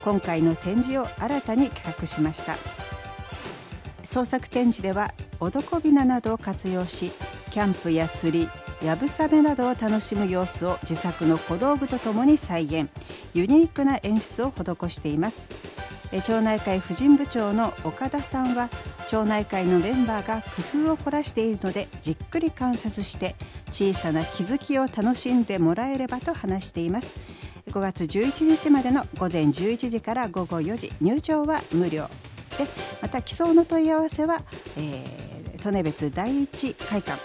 今回の展示を新たに企画しました。創作展示ではおどこびななどを活用し、キャンプや釣り、やぶさめなどを楽しむ様子を自作の小道具とともに再現、ユニークな演出を施しています。町内会婦人部長の岡田さんは、町内会のメンバーが工夫を凝らしているのでじっくり観察して小さな気づきを楽しんでもらえればと話しています。5月11日までの午前11時から午後4時、入場は無料で、また寄贈の問い合わせは、利根別第一会館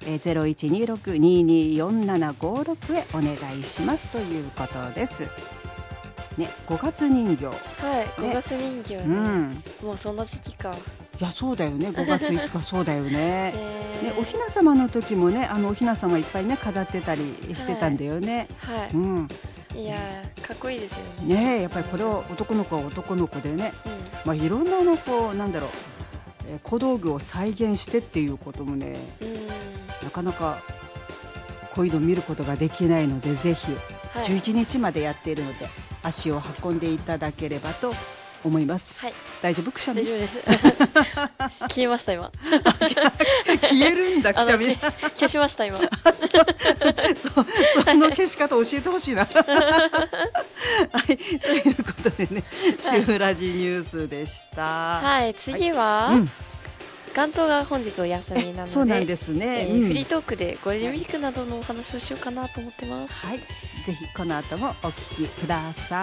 0126-224756へお願いしますということです。ね、5月人形。 はい、5月人形ね、もうそんな時期か。 いや、そうだよね、5月5日そうだよね。ね、おひな様の時もね、おひな様いっぱいね飾ってたりしてたんだよね。 はい、いやー、かっこいいですよね。 ね、やっぱりこれを男の子は男の子でね、いろんなこうなんだろう、小道具を再現してっていうこともね、なかなかこういうの見ることができないので、ぜひ11日までやっているので足を運んでいただければと思います。はい、大丈夫？くしゃみ？ 大丈夫です。消えました今。 消えるんだ、くしゃみ。 消しました今。 その消し方教えてほしいな。はい、ということでね、週ラジニュースでした。 はい、次は、関東が本日お休みなので、 そうなんですね。 フリートークでゴールデンウィークなどのお話をしようかなと思ってます。 はい、ぜひこの後もお聞きください。